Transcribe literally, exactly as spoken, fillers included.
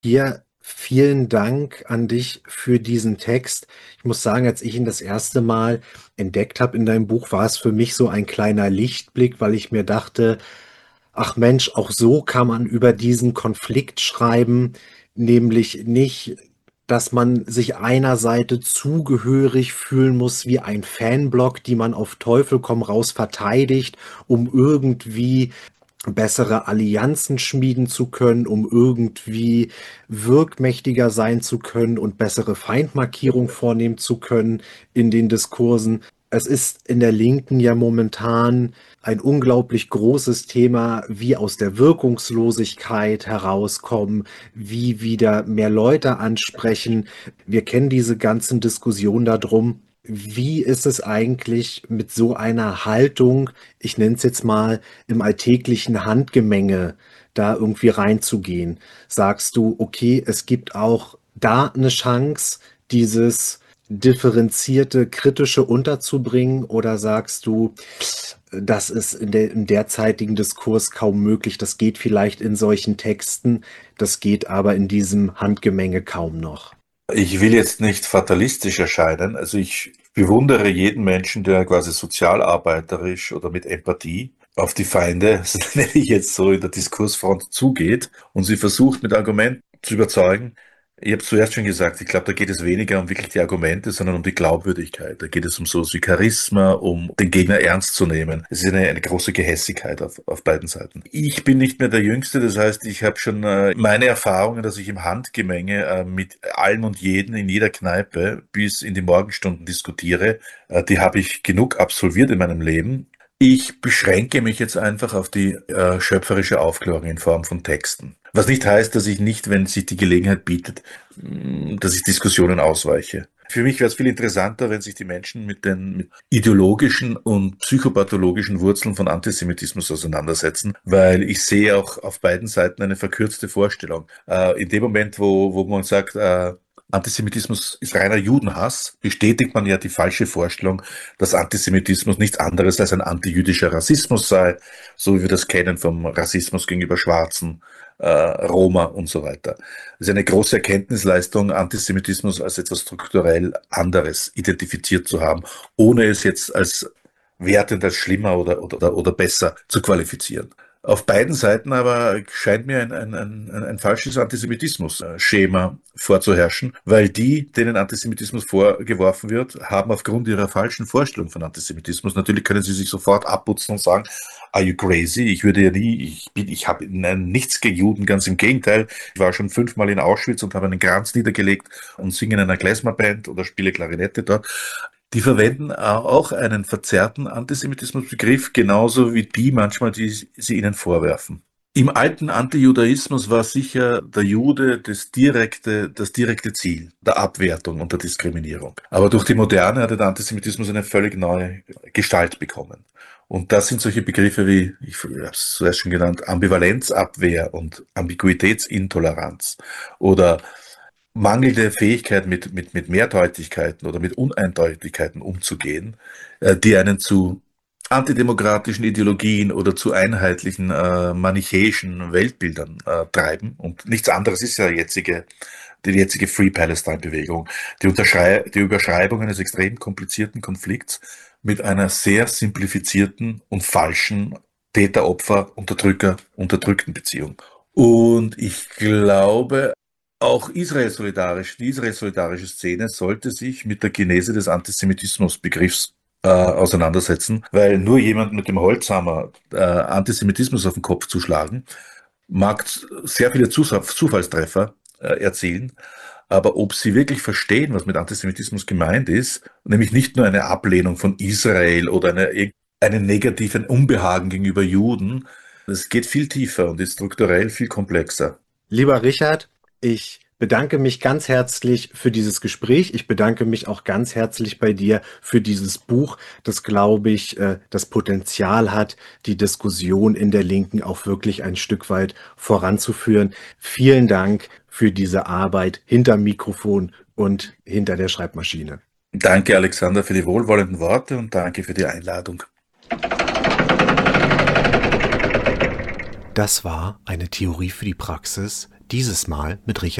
Hier vielen Dank an dich für diesen Text. Ich muss sagen, als ich ihn das erste Mal entdeckt habe in deinem Buch, war es für mich so ein kleiner Lichtblick, weil ich mir dachte: „Ach Mensch, auch so kann man über diesen Konflikt schreiben“, nämlich nicht, dass man sich einer Seite zugehörig fühlen muss wie ein Fanblock, die man auf Teufel komm raus verteidigt, um irgendwie bessere Allianzen schmieden zu können, um irgendwie wirkmächtiger sein zu können und bessere Feindmarkierung vornehmen zu können in den Diskursen. Es ist in der Linken ja momentan ein unglaublich großes Thema, wie aus der Wirkungslosigkeit herauskommen, wie wieder mehr Leute ansprechen. Wir kennen diese ganzen Diskussionen da drum. Wie ist es eigentlich mit so einer Haltung, ich nenne es jetzt mal, im alltäglichen Handgemenge da irgendwie reinzugehen? Sagst du: „Okay, es gibt auch da eine Chance, dieses differenzierte, kritische unterzubringen“, oder sagst du, das ist in der im derzeitigen Diskurs kaum möglich, das geht vielleicht in solchen Texten, das geht aber in diesem Handgemenge kaum noch? Ich will jetzt nicht fatalistisch erscheinen. Also ich bewundere jeden Menschen, der quasi sozialarbeiterisch oder mit Empathie auf die Feinde, das nenne ich jetzt so, in der Diskursfront zugeht und sie versucht mit Argumenten zu überzeugen. Ich habe zuerst schon gesagt, ich glaube, da geht es weniger um wirklich die Argumente, sondern um die Glaubwürdigkeit. Da geht es um so wie Charisma, um den Gegner ernst zu nehmen. Es ist eine, eine große Gehässigkeit auf, auf beiden Seiten. Ich bin nicht mehr der Jüngste, das heißt, ich habe schon äh, meine Erfahrungen, dass ich im Handgemenge äh, mit allen und jeden in jeder Kneipe bis in die Morgenstunden diskutiere. Äh, die habe ich genug absolviert in meinem Leben. Ich beschränke mich jetzt einfach auf die äh, schöpferische Aufklärung in Form von Texten. Was nicht heißt, dass ich nicht, wenn sich die Gelegenheit bietet, mh, dass ich Diskussionen ausweiche. Für mich wäre es viel interessanter, wenn sich die Menschen mit den mit ideologischen und psychopathologischen Wurzeln von Antisemitismus auseinandersetzen, weil ich sehe auch auf beiden Seiten eine verkürzte Vorstellung. Äh, in dem Moment, wo, wo man sagt, äh, Antisemitismus ist reiner Judenhass, bestätigt man ja die falsche Vorstellung, dass Antisemitismus nichts anderes als ein antijüdischer Rassismus sei, so wie wir das kennen vom Rassismus gegenüber Schwarzen, äh, Roma und so weiter. Es ist eine große Erkenntnisleistung, Antisemitismus als etwas strukturell anderes identifiziert zu haben, ohne es jetzt als wertend, als schlimmer oder, oder, oder besser zu qualifizieren. Auf beiden Seiten aber scheint mir ein, ein, ein, ein falsches Antisemitismus-Schema vorzuherrschen, weil die, denen Antisemitismus vorgeworfen wird, haben aufgrund ihrer falschen Vorstellung von Antisemitismus, natürlich können sie sich sofort abputzen und sagen, are you crazy? Ich würde ja nie, ich bin, ich habe nichts gegen Juden, ganz im Gegenteil. Ich war schon fünfmal in Auschwitz und habe einen Kranz niedergelegt und singe in einer Klezmer-Band oder spiele Klarinette dort. Die verwenden auch einen verzerrten Antisemitismusbegriff, genauso wie die manchmal, die sie ihnen vorwerfen. Im alten Antijudaismus war sicher der Jude das direkte, das direkte Ziel der Abwertung und der Diskriminierung. Aber durch die Moderne hat der Antisemitismus eine völlig neue Gestalt bekommen. Und das sind solche Begriffe wie, ich habe es zuerst schon genannt, Ambivalenzabwehr und Ambiguitätsintoleranz oder mangelnde Fähigkeit, mit, mit, mit Mehrdeutigkeiten oder mit Uneindeutigkeiten umzugehen, äh, die einen zu antidemokratischen Ideologien oder zu einheitlichen äh, manichäischen Weltbildern äh, treiben. Und nichts anderes ist ja jetzige, die jetzige Free Palestine-Bewegung. Die, Unterschrei die Überschreibung eines extrem komplizierten Konflikts mit einer sehr simplifizierten und falschen Täter-Opfer, Unterdrücker, unterdrückten Beziehung. Und ich glaube, auch Israel solidarisch, die Israel solidarische Szene sollte sich mit der Genese des Antisemitismusbegriffs äh, auseinandersetzen, weil nur jemand mit dem Holzhammer äh, Antisemitismus auf den Kopf zu schlagen, mag sehr viele Zufallstreffer äh, erzielen, aber ob sie wirklich verstehen, was mit Antisemitismus gemeint ist, nämlich nicht nur eine Ablehnung von Israel oder eine, einen negativen Unbehagen gegenüber Juden, das geht viel tiefer und ist strukturell viel komplexer. Lieber Richard, ich bedanke mich ganz herzlich für dieses Gespräch. Ich bedanke mich auch ganz herzlich bei dir für dieses Buch, das, glaube ich, äh, das Potenzial hat, die Diskussion in der Linken auch wirklich ein Stück weit voranzuführen. Vielen Dank für diese Arbeit hinterm Mikrofon und hinter der Schreibmaschine. Danke, Alexander, für die wohlwollenden Worte und danke für die Einladung. Das war eine Theorie für die Praxis, Dieses Mal mit Richard